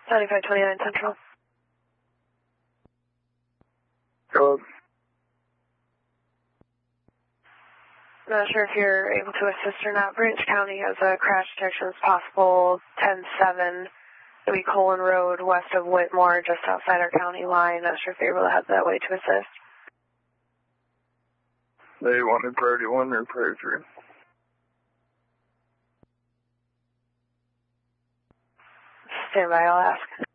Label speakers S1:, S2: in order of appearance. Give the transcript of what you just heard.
S1: 9529 Central.
S2: Hello.
S1: Not sure if you're able to assist or not. Branch County has a crash detection as possible, 10-7, Colon Road, west of Whitmore, just outside our county line. Not sure if you're able to head that way to assist.
S2: They wanted priority 1 or priority 3?
S1: Stand by, I'll ask.